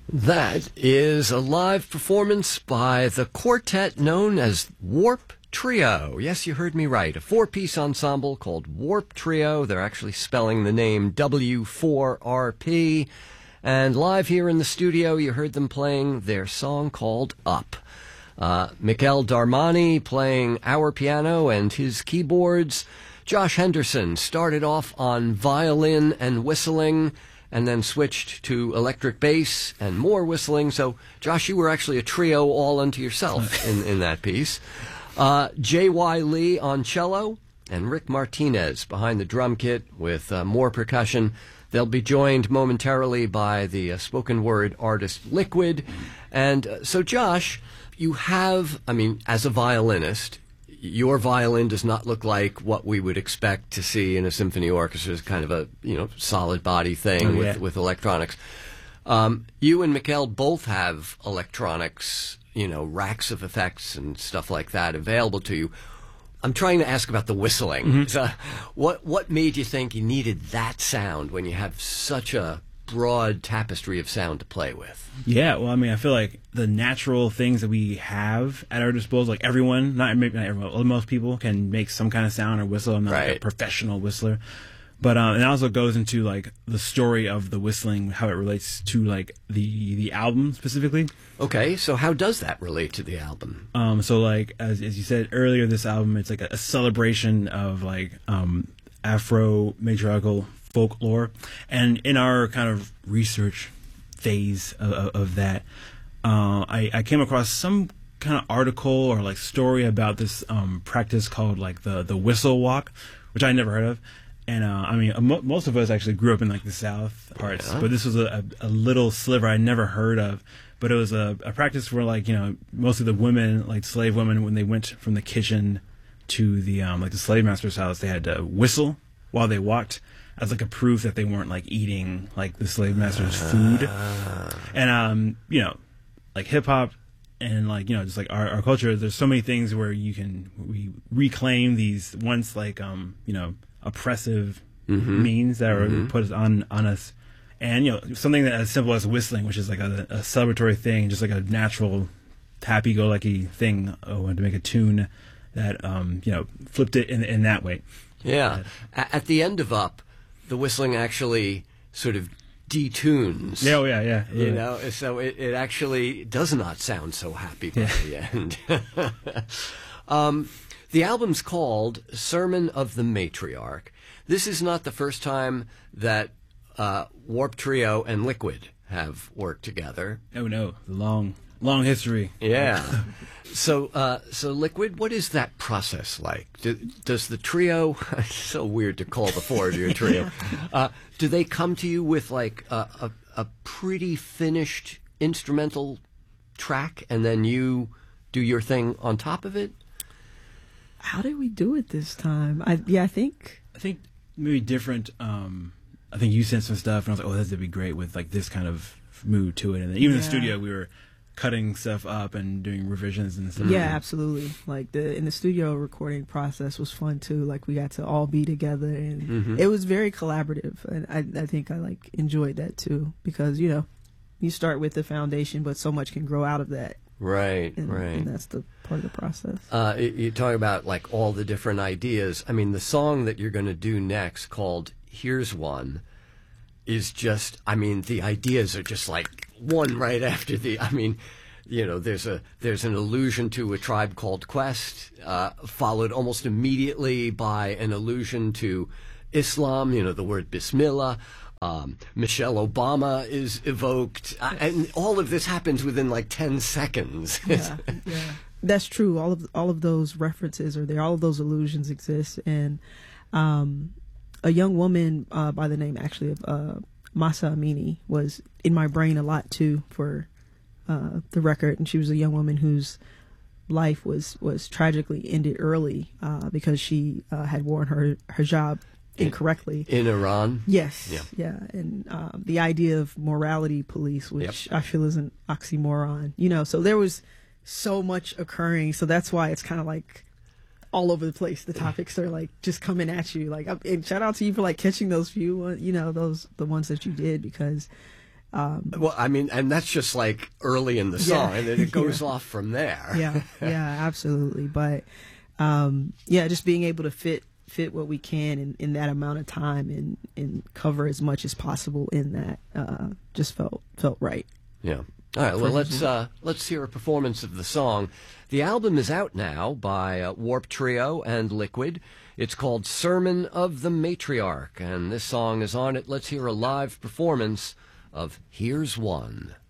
That is a live performance by the quartet known as Warp Trio. Yes, you heard me right. A four-piece ensemble called Warp Trio. They're actually spelling the name W4RP. And live here in the studio, you heard them playing their song called Up. Mikhail Darmani playing our piano and his keyboards. Josh Henderson started off on violin and whistling, and then switched to electric bass and more whistling. So, Josh, you were actually a trio all unto yourself in that piece. J.Y. Lee on cello, and Rick Martinez behind the drum kit with more percussion. They'll be joined momentarily by the spoken word artist Liquid. And so, Josh, you have, as a violinist, your violin does not look like what we would expect to see in a symphony orchestra. It's kind of a, solid body thing with electronics. You and Mikhail both have electronics, racks of effects and stuff like that available to you. I'm trying to ask about the whistling. Mm-hmm. So what made you think you needed that sound when you have such a broad tapestry of sound to play with? Yeah, well, I feel like the natural things that we have at our disposal, like everyone, not everyone, most people can make some kind of sound or whistle. I'm not like a professional whistler. But it also goes into like the story of the whistling, how it relates to like the album specifically. Okay, so how does that relate to the album? So like as you said earlier, this album, it's like a celebration of like Afro matriarchal folklore, and in our kind of research phase of that, I came across some kind of article or like story about this practice called like the whistle walk, which I never heard of. And most of us actually grew up in like the South parts, but this was a little sliver I never heard of. But it was a practice where like mostly the women, like slave women, when they went from the kitchen to the like the slave master's house, they had to whistle while they walked, as like a proof that they weren't like eating like the slave master's food. And like hip hop and like just like our culture, there's so many things where we reclaim these once like oppressive means that are put on us. And something that as simple as whistling, which is like a celebratory thing, just like a natural happy-go-lucky thing, to make a tune that flipped it in that way. Yeah. At the end of Up, the whistling actually sort of detunes. Yeah. So it actually does not sound so happy by the end. The album's called Sermon of the Matriarch. This is not the first time that Warp Trio and Liquid have worked together. Oh no, long history. Yeah. So Liquid, what is that process like? Does the trio? It's so weird to call the four of you a trio. Do they come to you with like a pretty finished instrumental track, and then you do your thing on top of it? How did we do it this time? I think maybe different. I think you sent some stuff, and I was like, "Oh, that'd be great with like this kind of mood to it." And then even in the studio, we were cutting stuff up and doing revisions and stuff. Yeah, absolutely. Like in the studio recording process was fun too. Like we got to all be together, and it was very collaborative. And I think I like enjoyed that too, because you start with the foundation, but so much can grow out of that. Right. And that's the part of the process. You talk about like all the different ideas. The song that you're going to do next, called "Here's One," is just. The ideas are just like one right after the. There's an allusion to A Tribe Called Quest, followed almost immediately by an allusion to Islam. The word Bismillah. Michelle Obama is evoked, and all of this happens within like 10 seconds. Yeah, that's true. All of those references are there. All of those allusions exist, and a young woman by the name actually of Masa Amini was in my brain a lot too for the record, and she was a young woman whose life was tragically ended early because she had worn her hijab incorrectly in Iran. Yes, yeah, and the idea of morality police, which I feel is an oxymoron. So there was so much occurring, so that's why it's kind of like all over the place. The topics are like just coming at you. Like, and shout out to you for like catching those few, the ones that you did, because Well, I mean, and that's just like early in the song, and then it goes off from there. Yeah, absolutely. But just being able to fit what we can in that amount of time and cover as much as possible in that just felt right. Yeah. All right. Well, let's hear a performance of the song. The album is out now by Warp Trio and Liquid. It's called Sermon of the Matriarch, and this song is on it. Let's hear a live performance of Here's One.